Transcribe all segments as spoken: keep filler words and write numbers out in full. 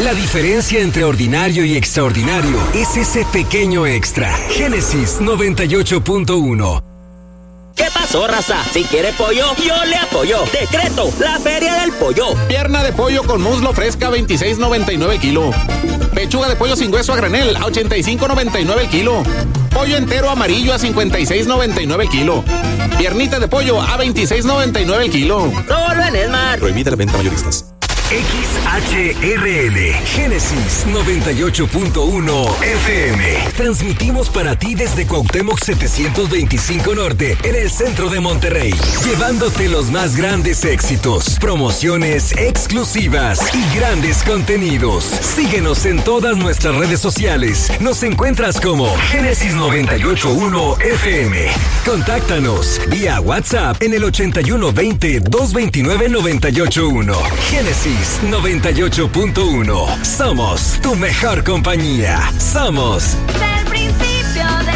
La diferencia entre ordinario y extraordinario es ese pequeño extra. Génesis noventa y ocho punto uno. ¿Qué pasó, raza? Si quiere pollo, yo le apoyo. Decreto, la feria del pollo. Pierna de pollo con muslo fresca, veintiséis noventa y nueve el kilo. Pechuga de pollo sin hueso a granel, a ochenta y cinco noventa y nueve el kilo. Pollo entero amarillo a cincuenta y seis noventa y nueve el kilo. Piernita de pollo a veintiséis noventa y nueve el kilo. Solo en Esmar. Prohibida la venta mayoristas. X H R L, Génesis noventa y ocho punto uno F M. Transmitimos para ti desde Cuauhtémoc setecientos veinticinco Norte, en el centro de Monterrey, llevándote los más grandes éxitos, promociones exclusivas y grandes contenidos. Síguenos en todas nuestras redes sociales. Nos encuentras como Génesis noventa y ocho punto uno F M. Contáctanos vía WhatsApp en el ochenta y uno veinte, doscientos veintinueve, noventa y ocho uno. Génesis noventa y ocho punto uno. Somos tu mejor compañía. Somos del principio de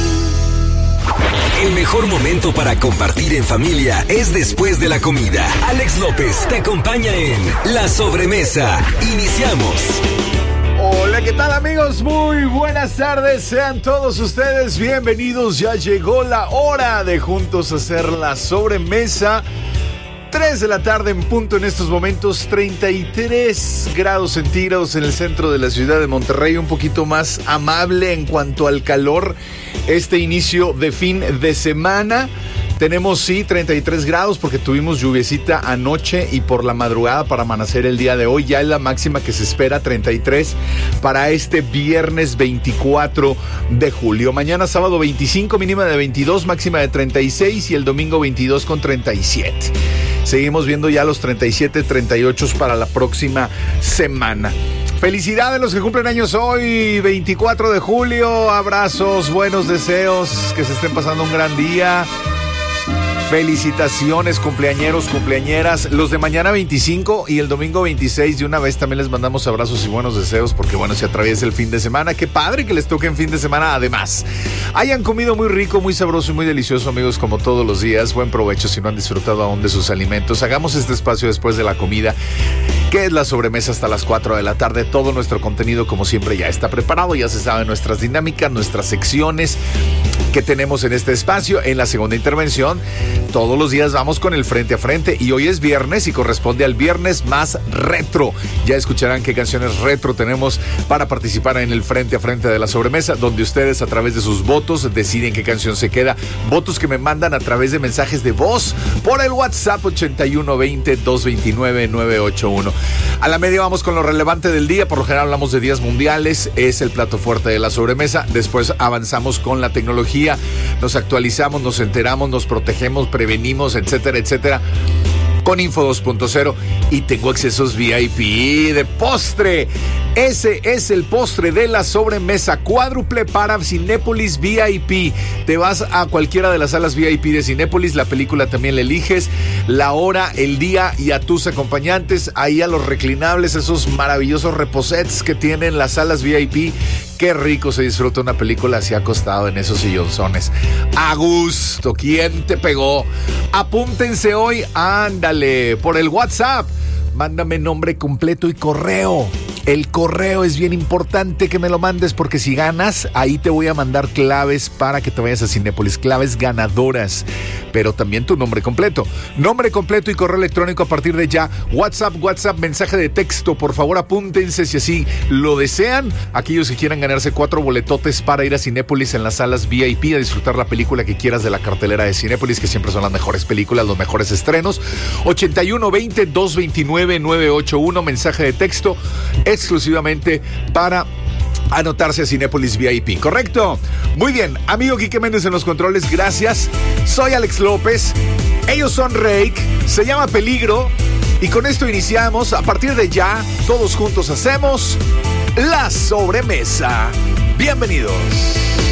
el mejor momento para compartir en familia es después de la comida. Alex López te acompaña en La Sobremesa. Iniciamos. Hola, ¿qué tal, amigos? Muy buenas tardes. Sean todos ustedes bienvenidos. Ya llegó la hora de juntos hacer la sobremesa. tres de la tarde en punto en estos momentos, treinta y tres grados centígrados en el centro de la ciudad de Monterrey, un poquito más amable en cuanto al calor este inicio de fin de semana. Tenemos, sí, treinta y tres grados porque tuvimos lluviecita anoche y por la madrugada para amanecer el día de hoy. Ya es la máxima que se espera, treinta y tres, para este viernes veinticuatro de julio. Mañana sábado veinticinco, mínima de veintidós, máxima de treinta y seis y el domingo veintidós con treinta y siete. Seguimos viendo ya los treinta y siete, treinta y ocho para la próxima semana. Felicidades a los que cumplen años hoy, veinticuatro de julio. Abrazos, buenos deseos, que se estén pasando un gran día. Felicitaciones, cumpleañeros, cumpleañeras. Los de mañana veinticinco y el domingo veintiséis, de una vez también les mandamos abrazos y buenos deseos porque, bueno, se atraviesa el fin de semana. Qué padre que les toque en fin de semana. Además, hayan comido muy rico, muy sabroso y muy delicioso, amigos, como todos los días. Buen provecho si no han disfrutado aún de sus alimentos. Hagamos este espacio después de la comida, que es la sobremesa, hasta las cuatro de la tarde. Todo nuestro contenido, como siempre, ya está preparado. Ya se saben nuestras dinámicas, nuestras secciones que tenemos en este espacio. En la segunda intervención, todos los días vamos con el frente a frente y hoy es viernes y corresponde al viernes más retro. Ya escucharán qué canciones retro tenemos para participar en el frente a frente de la sobremesa, donde ustedes a través de sus votos deciden qué canción se queda. Votos que me mandan a través de mensajes de voz por el WhatsApp ochenta y uno veinte, doscientos veintinueve, novecientos ochenta y uno. A la media vamos con lo relevante del día. Por lo general hablamos de días mundiales, es el plato fuerte de la sobremesa. Después avanzamos con la tecnología, nos actualizamos, nos enteramos, nos protegemos, prevenimos, etcétera, etcétera, con Info dos punto cero. Y tengo accesos V I P de postre. Ese es el postre de la sobremesa, cuádruple para Cinépolis V I P. Te vas a cualquiera de las salas V I P de Cinépolis, la película también la eliges, la hora, el día y a tus acompañantes, ahí a los reclinables, esos maravillosos reposets que tienen las salas V I P. Qué rico se disfruta una película así acostado en esos sillonzones. A gusto. ¿Quién te pegó? Apúntense hoy, ándale, por el WhatsApp. Mándame nombre completo y correo. El correo es bien importante que me lo mandes porque si ganas, ahí te voy a mandar claves para que te vayas a Cinépolis, claves ganadoras, pero también tu nombre completo. Nombre completo y correo electrónico a partir de ya. WhatsApp, WhatsApp, mensaje de texto, por favor apúntense si así lo desean. Aquellos que quieran ganarse cuatro boletotes para ir a Cinépolis en las salas V I P a disfrutar la película que quieras de la cartelera de Cinépolis, que siempre son las mejores películas, los mejores estrenos. ochenta y uno veinte, doscientos veintinueve, novecientos ochenta y uno, mensaje de texto exclusivamente para anotarse a Cinépolis V I P, ¿correcto? Muy bien, amigo Quique Méndez en los controles, gracias. Soy Alex López, ellos son Rake, se llama Peligro y con esto iniciamos. A partir de ya, todos juntos hacemos la sobremesa. Bienvenidos.